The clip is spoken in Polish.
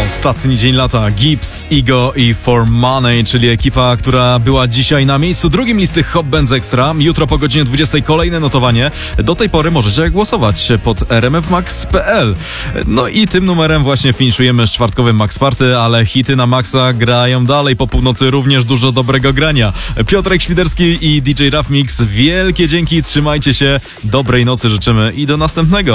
Ostatni dzień lata. Gibbs, Ego i For Money, czyli ekipa, która była dzisiaj na miejscu drugim listy Hot Bands Extra. Jutro po godzinie 20 kolejne notowanie. Do tej pory możecie głosować pod rmfmax.pl. No i tym numerem właśnie finiszujemy z czwartkowym Max Party, ale hity na Maxa grają dalej. Po północy również dużo dobrego grania. Piotrek Świderski i DJ Raf Mix. Wielkie dzięki, trzymajcie się, dobrej nocy życzymy i do następnego.